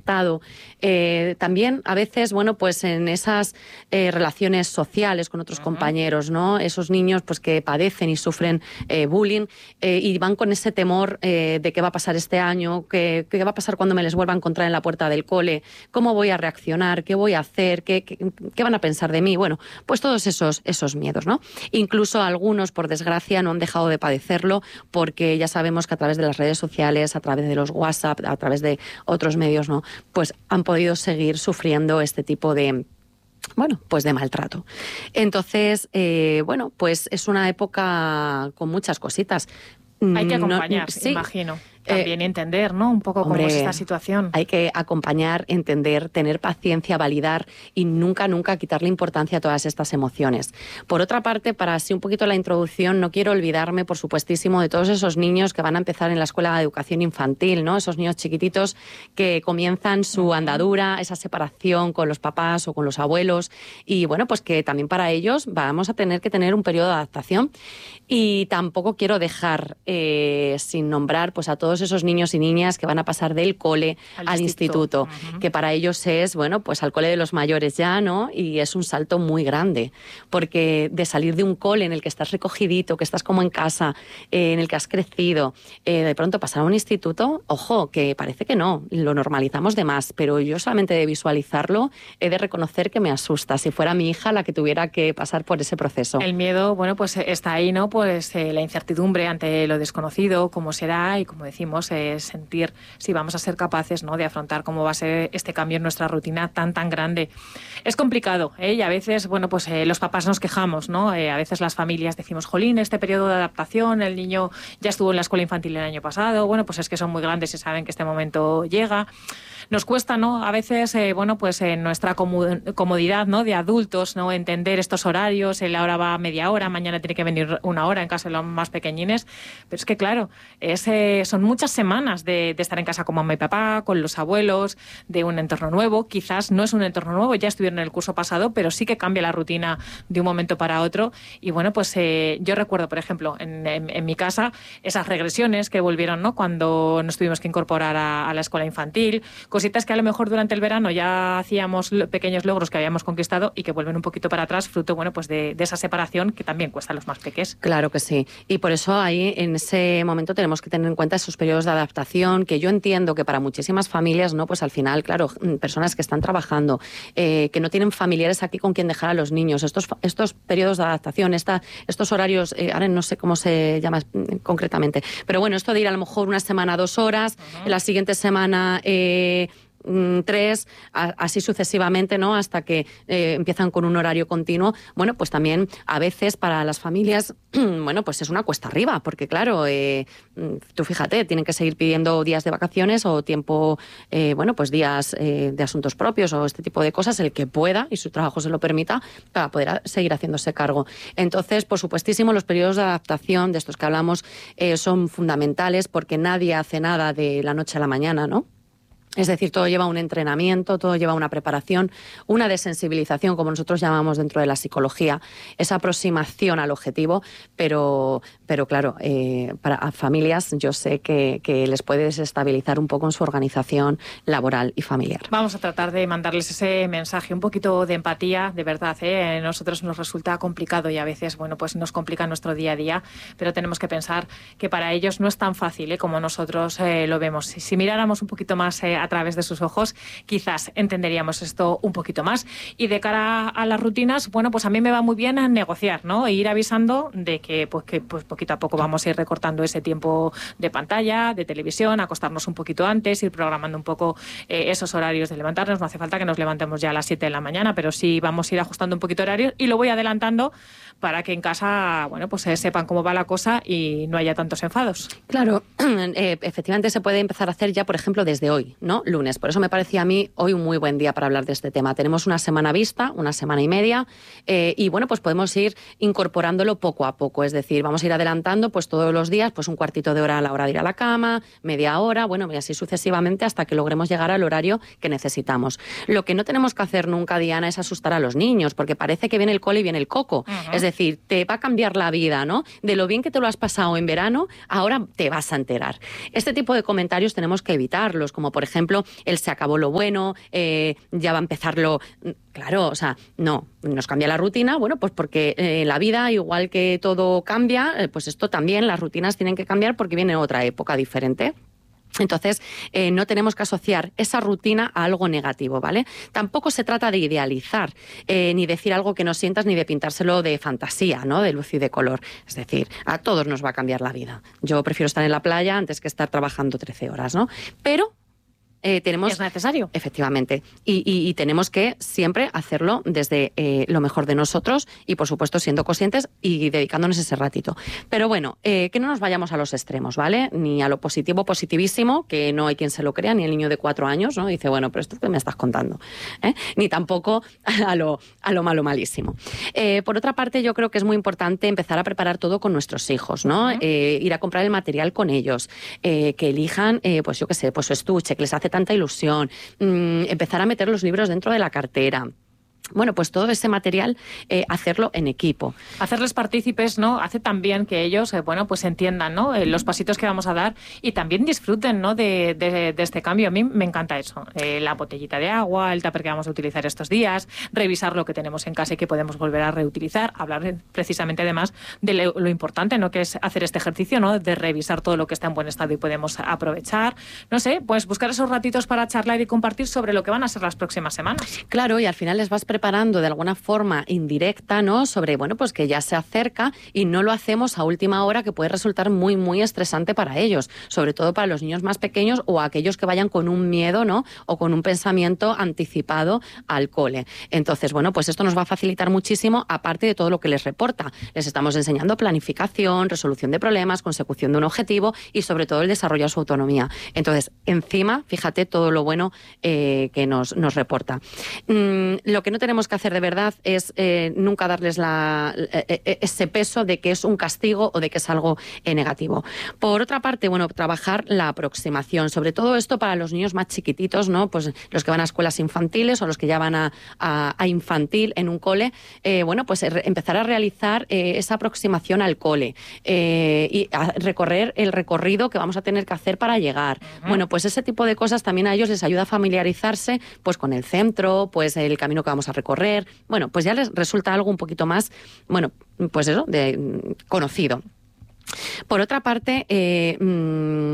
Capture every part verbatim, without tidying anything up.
estado. Eh, también a veces, bueno, pues en esas eh, relaciones sociales con otros uh-huh. compañeros, ¿no? Esos niños pues que padecen y sufren eh, bullying eh, y van con ese temor eh, de qué va a pasar este año, qué, qué va a pasar cuando me les vuelva a encontrar en la puerta del cole, cómo voy a reaccionar, qué voy a hacer, qué, qué, qué van a pensar de mí. Bueno, pues todos esos, esos miedos, ¿no? Incluso algunos, por desgracia, no han dejado de padecerlo porque ya sabemos que a través de las redes sociales, a través de los WhatsApp, a través de otros medios, ¿no? Pues han podido seguir sufriendo este tipo de bueno, pues de maltrato. Entonces, eh, bueno, pues es una época con muchas cositas. Hay que acompañar, no, sí, imagino. También eh, entender, ¿no? Un poco hombre, cómo es esta situación. Hay que acompañar, entender, tener paciencia, validar y nunca, nunca quitarle importancia a todas estas emociones. Por otra parte, para así un poquito la introducción, no quiero olvidarme, por supuestísimo, de todos esos niños que van a empezar en la escuela de educación infantil, ¿no? Esos niños chiquititos que comienzan su andadura, esa separación con los papás o con los abuelos y, bueno, pues que también para ellos vamos a tener que tener un periodo de adaptación y tampoco quiero dejar eh, sin nombrar pues a todos todos esos niños y niñas que van a pasar del cole al, al instituto, instituto uh-huh. que para ellos es, bueno, pues al cole de los mayores ya, ¿no? Y es un salto muy grande, porque de salir de un cole en el que estás recogidito, que estás como en casa, eh, en el que has crecido, eh, de pronto pasar a un instituto, ojo, que parece que no, lo normalizamos de más, pero yo solamente de visualizarlo he de reconocer que me asusta, si fuera mi hija la que tuviera que pasar por ese proceso. El miedo, bueno, pues está ahí, ¿no? Pues eh, la incertidumbre ante lo desconocido, cómo será y como decimos, Eh, sentir si vamos a ser capaces, ¿no? de afrontar cómo va a ser este cambio en nuestra rutina tan, tan grande. Es complicado, ¿eh? Y a veces, bueno, pues eh, los papás nos quejamos, ¿no? Eh, a veces las familias decimos, jolín, este periodo de adaptación, el niño ya estuvo en la escuela infantil el año pasado, bueno, pues es que son muy grandes y saben que este momento llega. Nos cuesta, ¿no? A veces, eh, bueno, pues en nuestra comodidad, ¿no? De adultos, ¿no? Entender estos horarios, él ahora va media hora, mañana tiene que venir una hora en caso de los más pequeñines, pero es que claro, es, eh, son muchas semanas de, de estar en casa con mamá y papá, con los abuelos, de un entorno nuevo, quizás no es un entorno nuevo, ya estuvieron en el curso pasado, pero sí que cambia la rutina de un momento para otro y bueno, pues eh, yo recuerdo, por ejemplo, en, en, en mi casa, esas regresiones que volvieron, ¿no? Cuando nos tuvimos que incorporar a, a la escuela infantil, cositas que a lo mejor durante el verano ya hacíamos pequeños logros que habíamos conquistado y que vuelven un poquito para atrás, fruto, bueno, pues de, de esa separación que también cuesta a los más pequeños. Claro que sí. Y por eso ahí, en ese momento, tenemos que tener en cuenta esos periodos de adaptación, que yo entiendo que para muchísimas familias, ¿no? Pues al final, claro, personas que están trabajando, eh, que no tienen familiares aquí con quien dejar a los niños, estos, estos periodos de adaptación, esta, estos horarios, eh, ahora no sé cómo se llama concretamente, pero bueno, esto de ir a lo mejor una semana, dos horas, uh-huh. en la siguiente semana... Eh, tres, así sucesivamente, ¿no? Hasta que eh, empiezan con un horario continuo. Bueno, pues también a veces para las familias, bueno, pues es una cuesta arriba, porque claro, eh, tú fíjate, tienen que seguir pidiendo días de vacaciones o tiempo, eh, bueno, pues días eh, de asuntos propios o este tipo de cosas, el que pueda y su trabajo se lo permita, para poder seguir haciéndose cargo. Entonces, por supuestísimo, los periodos de adaptación de estos que hablamos eh, son fundamentales porque nadie hace nada de la noche a la mañana, ¿no? Es decir, todo lleva un entrenamiento, todo lleva una preparación, una desensibilización, como nosotros llamamos dentro de la psicología, esa aproximación al objetivo, pero, pero claro, eh, para familias yo sé que, que les puede desestabilizar un poco en su organización laboral y familiar. Vamos a tratar de mandarles ese mensaje, un poquito de empatía, de verdad, ¿eh? A nosotros nos resulta complicado y a veces, bueno, pues nos complica nuestro día a día, pero tenemos que pensar que para ellos no es tan fácil, ¿eh? Como nosotros eh, lo vemos. Si, si miráramos un poquito más eh, a través de sus ojos, quizás entenderíamos esto un poquito más. Y de cara a las rutinas, bueno, pues a mí me va muy bien a negociar, ¿no? E ir avisando de que, pues, que pues poquito a poco vamos a ir recortando ese tiempo de pantalla, de televisión, acostarnos un poquito antes, ir programando un poco eh, esos horarios de levantarnos. No hace falta que nos levantemos ya a las siete de la mañana, pero sí vamos a ir ajustando un poquito horarios y lo voy adelantando para que en casa, bueno, pues eh, sepan cómo va la cosa y no haya tantos enfados. Claro, eh, efectivamente se puede empezar a hacer ya, por ejemplo, desde hoy, ¿no? Lunes. Por eso me parecía a mí hoy un muy buen día para hablar de este tema. Tenemos una semana vista, una semana y media, eh, y bueno, pues podemos ir incorporándolo poco a poco. Es decir, vamos a ir adelantando pues todos los días, pues un cuartito de hora a la hora de ir a la cama, media hora, bueno, y así sucesivamente hasta que logremos llegar al horario que necesitamos. Lo que no tenemos que hacer nunca, Diana, es asustar a los niños, porque parece que viene el cole y viene el coco. Uh-huh. Es decir, te va a cambiar la vida, ¿no? De lo bien que te lo has pasado en verano, ahora te vas a enterar. Este tipo de comentarios tenemos que evitarlos, como por ejemplo ejemplo, el se acabó lo bueno, eh, ya va a empezar lo... Claro, o sea, no, nos cambia la rutina, bueno, pues porque eh, la vida, igual que todo cambia, eh, pues esto también, las rutinas tienen que cambiar porque viene otra época diferente. Entonces, eh, no tenemos que asociar esa rutina a algo negativo, ¿vale? Tampoco se trata de idealizar, eh, ni decir algo que no sientas, ni de pintárselo de fantasía, ¿no? De luz y de color. Es decir, a todos nos va a cambiar la vida. Yo prefiero estar en la playa antes que estar trabajando trece horas, ¿no? Pero... Eh, tenemos, es necesario. Efectivamente. Y, y, y tenemos que siempre hacerlo desde eh, lo mejor de nosotros y, por supuesto, siendo conscientes y dedicándonos ese ratito. Pero bueno, eh, que no nos vayamos a los extremos, ¿vale? Ni a lo positivo, positivísimo, que no hay quien se lo crea, ni el niño de cuatro años, ¿no? Dice, bueno, pero esto ¿qué me estás contando? ¿Eh? Ni tampoco a lo, a lo malo, malísimo. Eh, por otra parte, yo creo que es muy importante empezar a preparar todo con nuestros hijos, ¿no? Uh-huh. Eh, ir a comprar el material con ellos, eh, que elijan, eh, pues yo qué sé, pues su estuche, que les hace tanta ilusión, mmm, empezar a meter los libros dentro de la cartera. Bueno, pues todo ese material, eh, hacerlo en equipo. Hacerles partícipes, ¿no? Hace también que ellos, eh, bueno, pues entiendan, ¿no? Eh, los pasitos que vamos a dar y también disfruten, ¿no? De, de, de este cambio. A mí me encanta eso. Eh, la botellita de agua, el tupper que vamos a utilizar estos días, revisar lo que tenemos en casa y que podemos volver a reutilizar. Hablar precisamente, además, de lo, lo importante, ¿no? Que es hacer este ejercicio, ¿no? De revisar todo lo que está en buen estado y podemos aprovechar. No sé, pues buscar esos ratitos para charlar y compartir sobre lo que van a ser las próximas semanas. Claro, y al final les vas preparando de alguna forma indirecta, ¿no? Sobre, bueno, pues que ya se acerca y no lo hacemos a última hora, que puede resultar muy, muy estresante para ellos, sobre todo para los niños más pequeños o aquellos que vayan con un miedo, ¿no? O con un pensamiento anticipado al cole. Entonces, bueno, pues esto nos va a facilitar muchísimo, aparte de todo lo que les reporta. Les estamos enseñando planificación, resolución de problemas, consecución de un objetivo y sobre todo el desarrollo de su autonomía. Entonces, encima, fíjate todo lo bueno eh, que nos, nos reporta. Mm, lo que no tenemos que hacer de verdad es eh, nunca darles la, eh, ese peso de que es un castigo o de que es algo eh, negativo. Por otra parte, bueno, trabajar la aproximación, sobre todo esto para los niños más chiquititos, ¿no? Pues los que van a escuelas infantiles o los que ya van a, a, a infantil en un cole, eh, bueno, pues eh, empezar a realizar eh, esa aproximación al cole eh, y a recorrer el recorrido que vamos a tener que hacer para llegar. Uh-huh. Bueno, pues ese tipo de cosas también a ellos les ayuda a familiarizarse pues con el centro, pues el camino que vamos a recorrer. Bueno, pues ya les resulta algo un poquito más, bueno, pues eso, de conocido. Por otra parte, eh, mmm,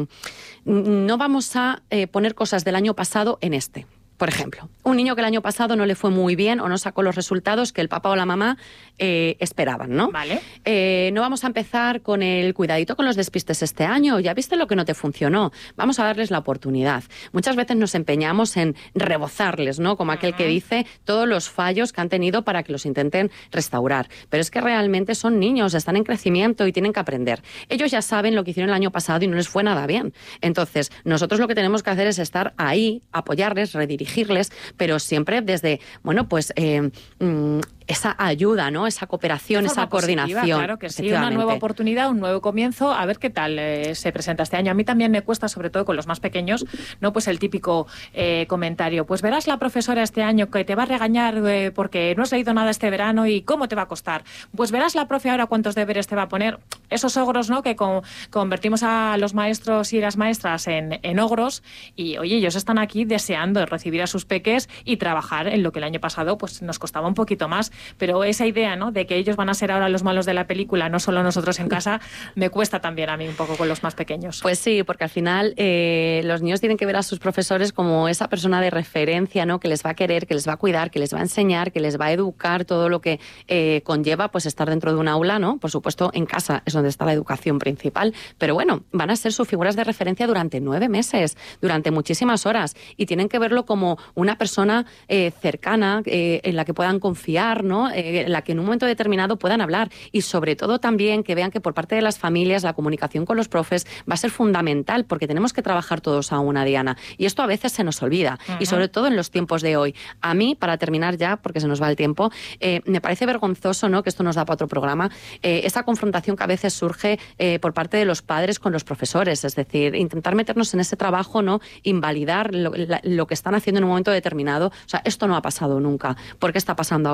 no vamos a eh, poner cosas del año pasado en este. Por ejemplo, un niño que el año pasado no le fue muy bien o no sacó los resultados que el papá o la mamá eh, esperaban, ¿no? Vale. Eh, no vamos a empezar con el cuidadito con los despistes este año. Ya viste lo que no te funcionó. Vamos a darles la oportunidad. Muchas veces nos empeñamos en rebozarles, ¿no? Como aquel uh-huh. que dice todos los fallos que han tenido para que los intenten restaurar. Pero es que realmente son niños, están en crecimiento y tienen que aprender. Ellos ya saben lo que hicieron el año pasado y no les fue nada bien. Entonces, nosotros lo que tenemos que hacer es estar ahí, apoyarles, redirigirles, pero siempre desde, bueno, pues eh, mmm, esa ayuda, ¿no? Esa cooperación, esa coordinación. Positiva, claro que sí, una nueva oportunidad, un nuevo comienzo, a ver qué tal eh, se presenta este año. A mí también me cuesta, sobre todo con los más pequeños, no pues el típico eh, comentario, pues verás la profesora este año que te va a regañar eh, porque no has leído nada este verano y cómo te va a costar. Pues verás la profe ahora cuántos deberes te va a poner. Esos ogros, ¿no? Que con, convertimos a los maestros y las maestras en, en ogros y, oye, ellos están aquí deseando recibir a sus peques y trabajar en lo que el año pasado pues nos costaba un poquito más. Pero esa idea, ¿no? De que ellos van a ser ahora los malos de la película, no solo nosotros en casa, me cuesta también a mí un poco con los más pequeños. Pues sí, porque al final eh, los niños tienen que ver a sus profesores como esa persona de referencia, ¿no? Que les va a querer, que les va a cuidar, que les va a enseñar, que les va a educar, todo lo que eh, conlleva pues estar dentro de un aula, ¿no? Por supuesto, en casa es donde está la educación principal, pero bueno, van a ser sus figuras de referencia durante nueve meses, durante muchísimas horas, y tienen que verlo como una persona eh, cercana, eh, en la que puedan confiar, ¿no? Eh, en la que en un momento determinado puedan hablar, y sobre todo también que vean que por parte de las familias la comunicación con los profes va a ser fundamental, porque tenemos que trabajar todos a una diana, y esto a veces se nos olvida, uh-huh. y sobre todo en los tiempos de hoy. A mí, para terminar ya, porque se nos va el tiempo, eh, me parece vergonzoso, ¿no? Que esto nos da para otro programa, eh, esa confrontación que a veces surge eh, por parte de los padres con los profesores, es decir, intentar meternos en ese trabajo, ¿no? Invalidar lo, la, lo que están haciendo en un momento determinado. O sea, esto no ha pasado nunca. ¿Por qué está pasando ahora? Deberíamos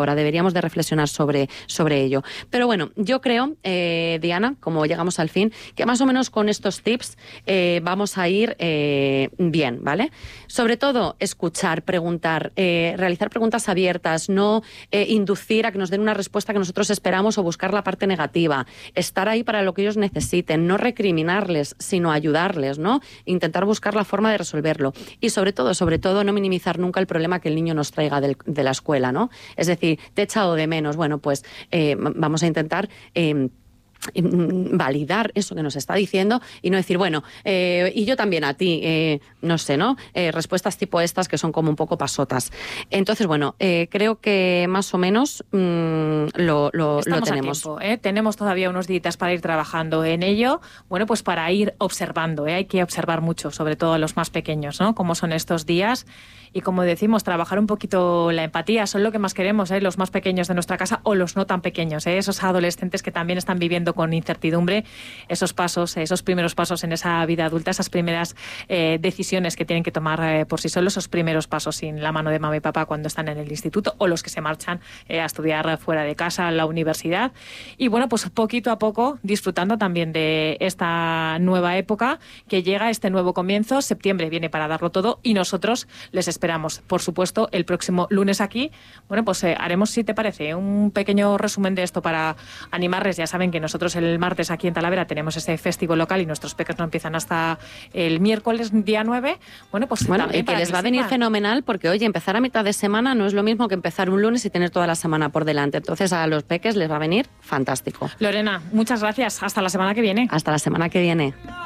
deberíamos de reflexionar sobre, sobre ello. Pero bueno, yo creo, eh, Diana, como llegamos al fin, que más o menos con estos tips eh, vamos a ir eh, bien, ¿vale? Sobre todo, escuchar, preguntar, eh, realizar preguntas abiertas, no eh, inducir a que nos den una respuesta que nosotros esperamos o buscar la parte negativa, estar ahí para lo que ellos necesiten, no recriminarles, sino ayudarles, ¿no? Intentar buscar la forma de resolverlo. Y sobre todo, sobre todo, no minimizar nunca el problema que el niño nos traiga del, de la escuela, ¿no? Es decir, te he echado de menos, bueno, pues eh, vamos a intentar... Eh, validar eso que nos está diciendo y no decir, bueno, eh, y yo también a ti, eh, no sé, ¿no? Eh, respuestas tipo estas que son como un poco pasotas. Entonces, bueno, eh, creo que más o menos mmm, lo, lo, lo tenemos. A tiempo, ¿eh? Tenemos todavía unos días para ir trabajando en ello, bueno, pues para ir observando, ¿eh? Hay que observar mucho, sobre todo a los más pequeños, ¿no? Cómo son estos días y, como decimos, trabajar un poquito la empatía, son lo que más queremos, ¿eh? Los más pequeños de nuestra casa o los no tan pequeños, ¿eh? Esos adolescentes que también están viviendo con incertidumbre esos pasos, esos primeros pasos en esa vida adulta, esas primeras eh, decisiones que tienen que tomar eh, por sí solos, esos primeros pasos sin la mano de mamá y papá cuando están en el instituto o los que se marchan eh, a estudiar fuera de casa, a la universidad. Y bueno, pues poquito a poco disfrutando también de esta nueva época que llega, este nuevo comienzo. Septiembre viene para darlo todo y nosotros les esperamos, por supuesto, el próximo lunes aquí. Bueno, pues eh, haremos, si te parece, un pequeño resumen de esto para animarles. Ya saben que nosotros el martes aquí en Talavera tenemos ese festivo local y nuestros peques no empiezan hasta el miércoles día nueve. Bueno, pues bueno, y que les va a venir fenomenal porque, oye, empezar a mitad de semana no es lo mismo que empezar un lunes y tener toda la semana por delante. Entonces a los peques les va a venir fantástico. Lorena, muchas gracias. Hasta la semana que viene. Hasta la semana que viene.